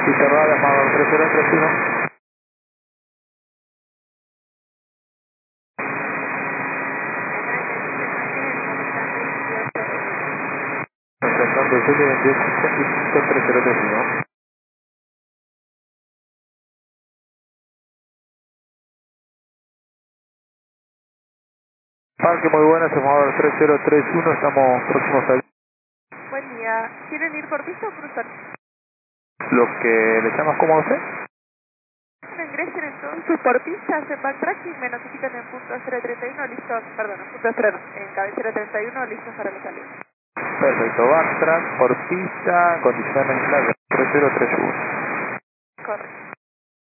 Y cerrada, llamado 3031. Intentando el 2855-3031. Parque, muy buenas, llamado 3031, estamos próximos a Buen día. ¿Quieren ir por pista o cruzar? lo que le llamas como a usted. Cuando ingresen entonces por pista, hacen backtracking, me notifican en punto 031, listos, perdón, en punto 0, en cabecera 31, listos para la salida. Perfecto, backtrack por pista, condiciones clave 3031. Correcto.